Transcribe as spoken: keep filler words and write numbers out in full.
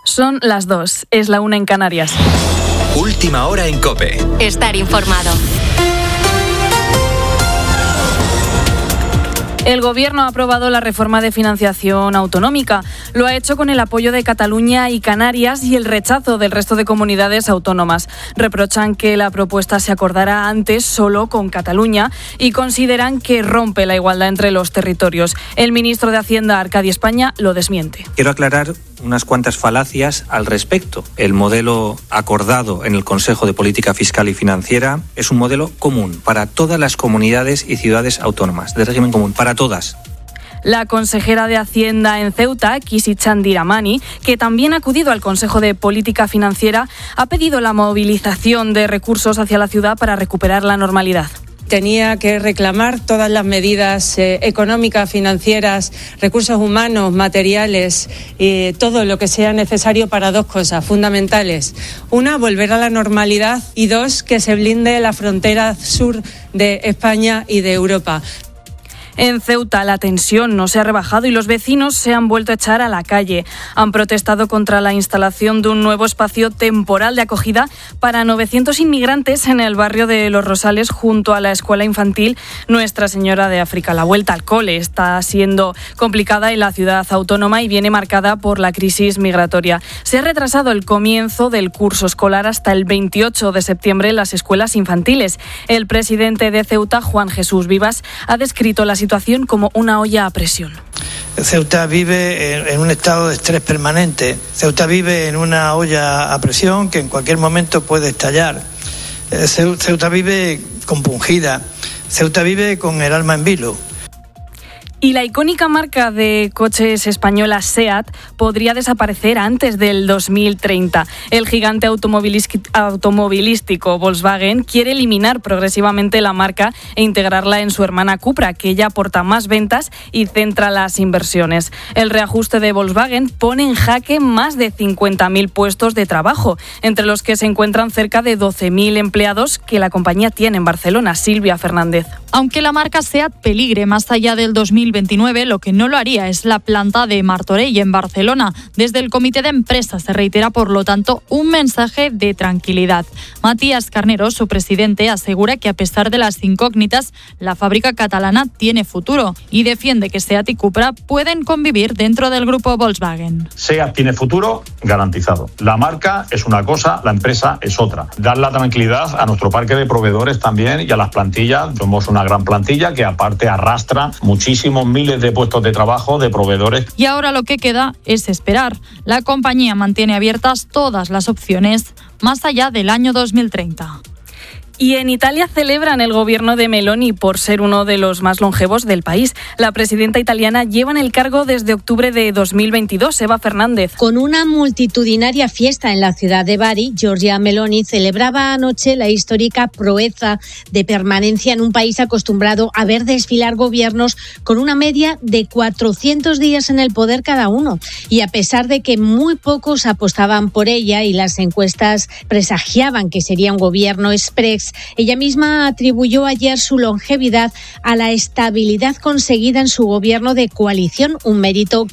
Son las dos, es la una en Canarias. Última hora en COPE. Estar informado. El Gobierno ha aprobado la reforma de financiación autonómica. Lo ha hecho con el apoyo de Cataluña y Canarias y el rechazo del resto de comunidades autónomas. Reprochan que la propuesta se acordara antes solo con Cataluña y consideran que rompe la igualdad entre los territorios. El ministro de Hacienda, Arcadi España, lo desmiente. Quiero aclarar unas cuantas falacias al respecto. El modelo acordado en el Consejo de Política Fiscal y Financiera es un modelo común para todas las comunidades y ciudades autónomas, de régimen común, para todas. La consejera de Hacienda en Ceuta, Kisi Chandiramani, que también ha acudido al Consejo de Política Financiera, ha pedido la movilización de recursos hacia la ciudad para recuperar la normalidad. Tenía que reclamar todas las medidas eh, económicas, financieras, recursos humanos, materiales, eh, todo lo que sea necesario para dos cosas fundamentales. Una, volver a la normalidad y dos, que se blinde la frontera sur de España y de Europa. En Ceuta la tensión no se ha rebajado y los vecinos se han vuelto a echar a la calle. Han protestado contra la instalación de un nuevo espacio temporal de acogida para novecientos inmigrantes en el barrio de Los Rosales junto a la escuela infantil Nuestra Señora de África. La vuelta al cole está siendo complicada en la ciudad autónoma y viene marcada por la crisis migratoria. Se ha retrasado el comienzo del curso escolar hasta el veintiocho de septiembre en las escuelas infantiles. El presidente de Ceuta, Juan Jesús Vivas, ha descrito la situación como una olla a presión. Ceuta vive en un estado de estrés permanente. Ceuta vive en una olla a presión que en cualquier momento puede estallar. Ceuta vive compungida. Ceuta vive con el alma en vilo. Y la icónica marca de coches española SEAT podría desaparecer antes del dos mil treinta. El gigante automovilístico Volkswagen quiere eliminar progresivamente la marca e integrarla en su hermana Cupra, que ya aporta más ventas y centra las inversiones. El reajuste de Volkswagen pone en jaque más de cincuenta mil puestos de trabajo, entre los que se encuentran cerca de doce mil empleados que la compañía tiene en Barcelona. Silvia Fernández. Aunque la marca SEAT peligre más allá del dos mil veintinueve, lo que no lo haría es la planta de Martorell en Barcelona. Desde el comité de empresa se reitera, por lo tanto, un mensaje de tranquilidad. Matías Carnero, su presidente, asegura que a pesar de las incógnitas, la fábrica catalana tiene futuro y defiende que SEAT y Cupra pueden convivir dentro del grupo Volkswagen. SEAT tiene futuro garantizado. La marca es una cosa, la empresa es otra. Dar la tranquilidad a nuestro parque de proveedores también y a las plantillas. Somos una gran plantilla que aparte arrastra muchísimos miles de puestos de trabajo de proveedores. Y ahora lo que queda es esperar. La compañía mantiene abiertas todas las opciones más allá del año dos mil treinta. Y en Italia celebran el gobierno de Meloni por ser uno de los más longevos del país. La presidenta italiana lleva en el cargo desde octubre de dos mil veintidós. Eva Fernández. Con una multitudinaria fiesta en la ciudad de Bari, Giorgia Meloni celebraba anoche la histórica proeza de permanencia en un país acostumbrado a ver desfilar gobiernos con una media de cuatrocientos días en el poder cada uno. Y a pesar de que muy pocos apostaban por ella y las encuestas presagiaban que sería un gobierno express, ella misma atribuyó ayer su longevidad a la estabilidad conseguida en su gobierno de coalición, un mérito